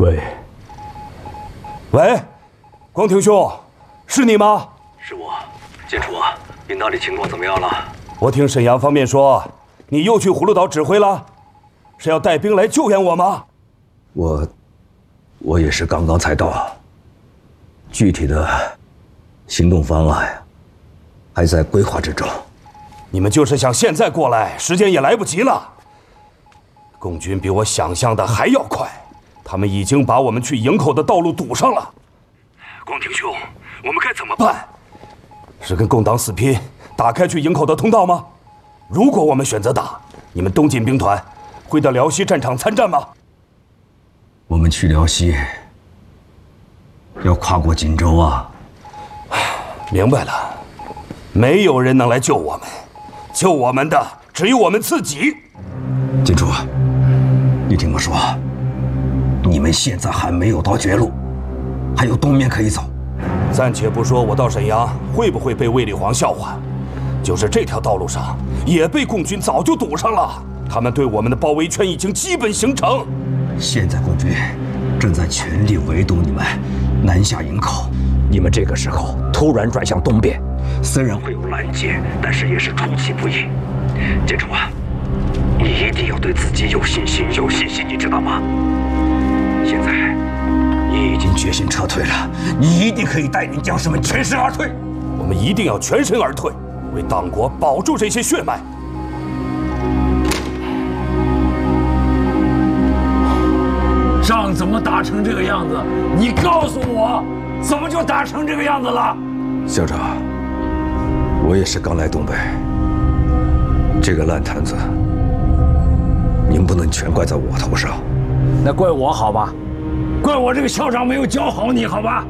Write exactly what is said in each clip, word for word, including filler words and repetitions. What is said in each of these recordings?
喂， 喂，光庭兄，是你吗？ 是我，建楚啊，你那里情况怎么样了？ 我听沈阳方面说，你又去葫芦岛指挥了，是要带兵来救援我吗？ 我，我也是刚刚才到，具体的行动方案呀，还在规划之中。 你们就是想现在过来，时间也来不及了。共军比我想象的还要快，他们已经把我们去营口的道路堵上了。 光庭兄，我们该怎么办？ 是跟共党死拼，打开去营口的通道吗？如果我们选择打，你们东进兵团会到辽西战场参战吗？ 我们去辽西要跨过锦州啊！ 明白了，没有人能来救我们，救我们的只有我们自己。 金楚，你听我说，你们现在还没有到绝路，还有东面可以走。 暂且不说我到沈阳会不会被卫立煌笑话，就是这条道路上也被共军早就堵上了，他们对我们的包围圈已经基本形成。 现在共军正在全力围堵你们南下营口，你们这个时候突然转向东边，虽然会有拦截，但是也是出其不意。建楚啊，你一定要对自己有信心，有信心，你知道吗？现在你已经决心撤退了，你一定可以带领将士们全身而退。 我们一定要全身而退，为党国保住这些血脉。 仗怎么打成这个样子？你告诉我，怎么就打成这个样子了？ 校长，我也是刚来东北，这个烂摊子，您不能全怪在我头上。 那怪我好吧？怪我这个校长没有教好你好吧？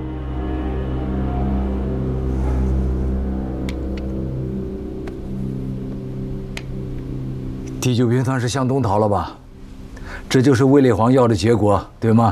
第九兵团是向东逃了吧？这就是卫立煌要的结果，对吗？